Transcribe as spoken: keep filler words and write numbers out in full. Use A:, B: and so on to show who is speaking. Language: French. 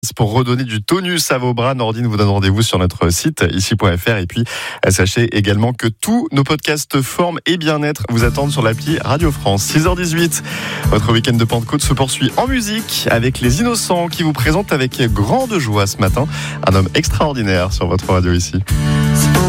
A: C'est pour redonner du tonus à vos bras. Nordine vous donne rendez-vous sur notre site ici point f r et puis sachez également que tous nos podcasts forme et bien-être vous attendent sur l'appli Radio France. six heures dix-huit, votre week-end de Pentecôte se poursuit en musique avec Les Innocents qui vous présentent avec grande joie ce matin un homme extraordinaire sur votre radio ici.